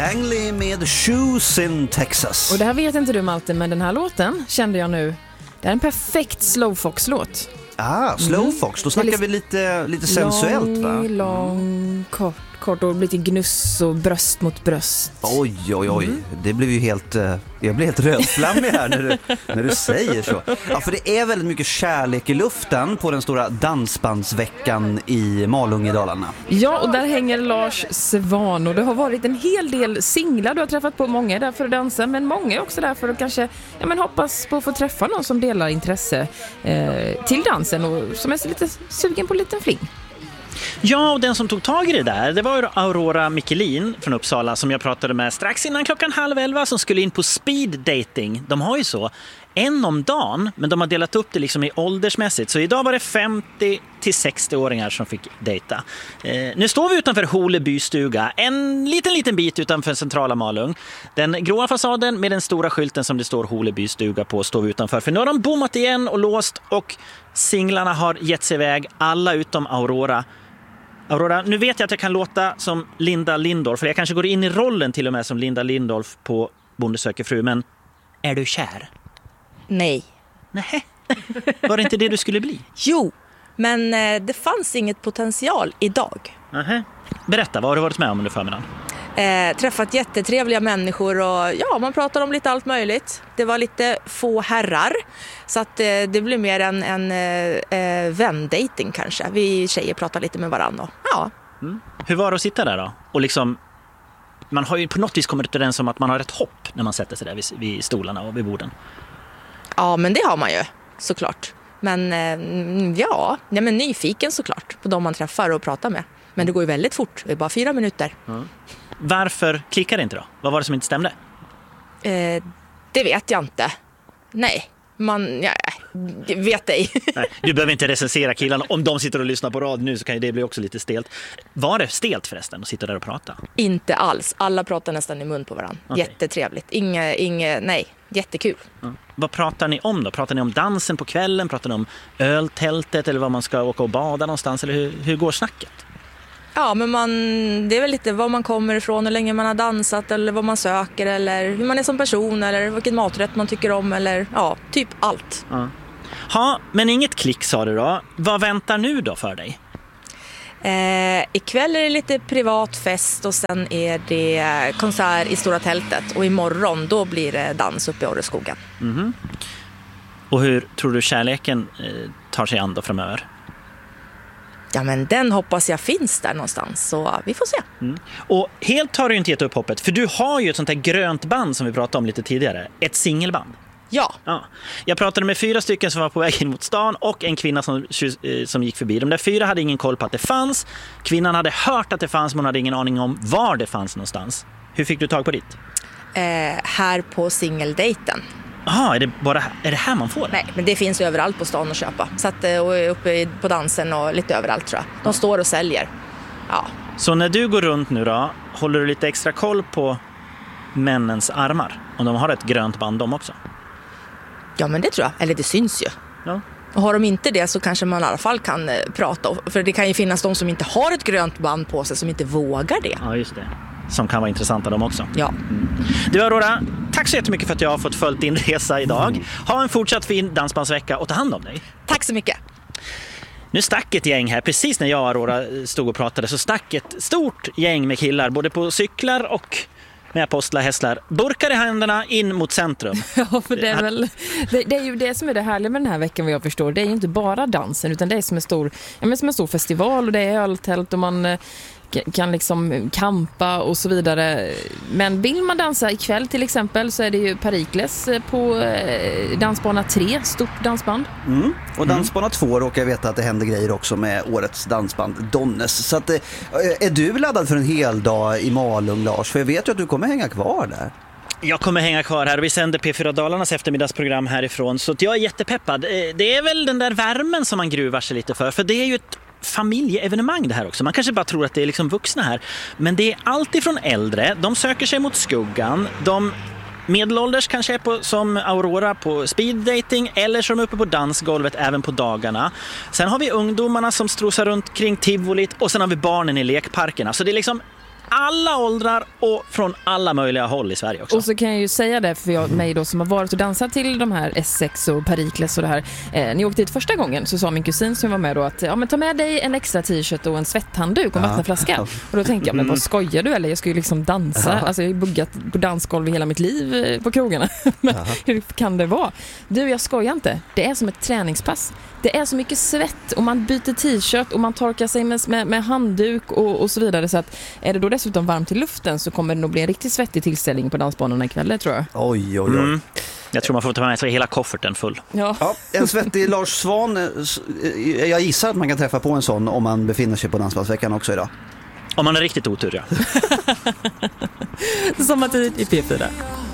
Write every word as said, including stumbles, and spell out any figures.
Langley med Shoes in Texas. Och det här vet inte du, Malte, men den här låten kände jag nu. Det är en perfekt Slowfox-låt. Ah, Slowfox. Då snackar vi lite, lite sensuellt, va? Lång, lång, kort, kort och lite gnuss och bröst mot bröst. Oj, oj, oj. Mm. Det blev ju helt... Jag blir helt rödflammig här när du, när du säger så. Ja, för det är väldigt mycket kärlek i luften på den stora dansbandsveckan i Malung i Dalarna. Ja, och där hänger Lars Svan. Och det har varit en hel del singlar. Du har träffat på många där för att dansa, men många är också där för att kanske ja, men hoppas på att få träffa någon som delar intresse eh, till dansen och som är lite sugen på en liten fling. Ja, och den som tog tag i det där, det var ju Aurora Michelin från Uppsala som jag pratade med strax innan klockan halv elva som skulle in på speed dating. De har ju så en om dagen, men de har delat upp det liksom i åldersmässigt. Så idag var det femtio till sextio-åringar som fick dejta. Eh, nu står vi utanför Holeby stuga, en liten liten bit utanför centrala Malung. Den gråa fasaden med den stora skylten som det står Holeby stuga på står vi utanför. För nu har de bommat igen och låst och singlarna har gett sig iväg, alla utom Aurora. Aurora, nu vet jag att jag kan låta som Linda Lindorff, för jag kanske går in i rollen till och med som Linda Lindorff på Bonde söker fru, men är du kär? Nej. Nej. Var det inte det du skulle bli? Jo, men eh, det fanns inget potential idag. Aha. Berätta, vad har du varit med om under förmiddagen? Eh, träffat jättetrevliga människor och ja, man pratar om lite allt möjligt. Det var lite få herrar, så att eh, det blev mer en, en eh, vändating kanske. Vi tjejer pratar lite med varandra. Och, ja. Mm. Hur var det att sitta där då? Och liksom, man har ju på något vis kommit överens om att man har ett hopp när man sätter sig där vid, vid stolarna och vid borden. Ja, men det har man ju, såklart. Men eh, ja, ja men nyfiken såklart på de man träffar och pratar med. Men det går ju väldigt fort, det är bara fyra minuter. Mm. Varför klickade det inte då? Vad var det som inte stämde? Eh, det vet jag inte. Nej, man, ja, jag vet ej. Nej, du behöver inte recensera killarna. Om de sitter och lyssnar på rad nu så kan ju det bli också lite stelt. Var det stelt förresten att sitta där och prata? Inte alls. Alla pratar nästan i mun på varandra. Okay. Jättetrevligt. Inge, inge, nej, jättekul. Mm. Vad pratar ni om då? Pratar ni om dansen på kvällen? Pratar ni om öltältet eller vad man ska åka och bada någonstans? Eller hur, hur går snacket? Ja, men man, det är väl lite var man kommer ifrån, hur länge man har dansat eller vad man söker eller hur man är som person eller vilken maträtt man tycker om eller ja, typ allt. Ja, ha, men inget klick sa du då. Vad väntar nu då för dig? Eh, ikväll är det lite privat fest och sen är det konsert i Stora tältet och imorgon då blir det dans uppe i Åreskogen. Mm-hmm. Och hur tror du kärleken eh, tar sig an då framöver? Ja, men den hoppas jag finns där någonstans, så vi får se. Mm. Och helt har du inte gett upp hoppet, för du har ju ett sånt här grönt band som vi pratade om lite tidigare. Ett singelband. Ja. ja. Jag pratade med fyra stycken som var på väg in mot stan och en kvinna som, som gick förbi. De där fyra hade ingen koll på att det fanns. Kvinnan hade hört att det fanns, men hon hade ingen aning om var det fanns någonstans. Hur fick du tag på ditt? Eh, här på singeldejten. Jaha, är det bara är det här man får? Nej, men det finns överallt på stan att köpa. Så att, och uppe på dansen och lite överallt tror jag. De står och säljer. Ja. Så när du går runt nu då, håller du lite extra koll på männens armar? Om de har ett grönt band de också? Ja, men det tror jag. Eller det syns ju. Ja. Och har de inte det så kanske man i alla fall kan eh, prata. För det kan ju finnas de som inte har ett grönt band på sig som inte vågar det. Ja, just det. Som kan vara intressanta de också. Ja. Mm. Du Aurora, tack så jättemycket för att jag har fått följt din resa idag. Ha en fortsatt fin dansbandsvecka och ta hand om dig. Tack så mycket. Nu stack ett gäng här, precis när jag och Aurora stod och pratade så stack ett stort gäng med killar, både på cyklar och med apostlar, hästlar, burkar i händerna in mot centrum. Ja, för det är väl det, det är ju det som är det härliga med den här veckan vad jag förstår. Det är ju inte bara dansen utan det är som en stor, ja, men som en stor festival och det är öltält och man kan liksom kampa och så vidare. Men vill man dansa ikväll till exempel så är det ju Perikles på dansbana tre, stort dansband. Mm. Och dansbana två råkar jag veta att det händer grejer också med årets dansband Donnes. Så att, är du laddad för en hel dag i Malung, Lars? För jag vet ju att du kommer hänga kvar där. Jag kommer hänga kvar här och vi sänder P fyra Dalarnas eftermiddagsprogram härifrån. Så att jag är jättepeppad. Det är väl den där värmen som man gruvar sig lite för. För det är ju ett familjeevenemang det här också. Man kanske bara tror att det är liksom vuxna här. Men det är alltid från äldre. De söker sig mot skuggan. De medelålders kanske är på, som Aurora på speeddating eller som är uppe på dansgolvet även på dagarna. Sen har vi ungdomarna som strosar runt kring tivolit och sen har vi barnen i lekparkerna. Så det är liksom alla åldrar och från alla möjliga håll i Sverige också. Och så kan jag ju säga det för jag, mig då som har varit och dansat till de här Essex och Perikles och det här. Eh, när jag åkte dit första gången så sa min kusin som var med då att ja, men ta med dig en extra t-shirt och en svetthandduk och en Ja. vattenflaska. Och då tänkte jag, men vad skojar du? Eller jag ska ju liksom dansa. Ja. Alltså jag har ju buggat på dansgolv i hela mitt liv eh, på krogarna. Men hur kan det vara? Du, jag skojar inte. Det är som ett träningspass. Det är så mycket svett och man byter t-shirt och man torkar sig med, med, med handduk och, och så vidare. Så att är det då dessutom varmt i luften så kommer det nog bli en riktigt svettig tillställning på dansbanorna ikväll, tror jag. Oj, oj, oj. Mm. Jag tror man får ta med sig hela kofferten full. Ja. Ja, en svettig Lars Svahn, eh, s- eh, jag gissar att man kan träffa på en sån om man befinner sig på Dansbandsveckan också idag. Om man är riktigt otur, ja. Sommartid i P fyra.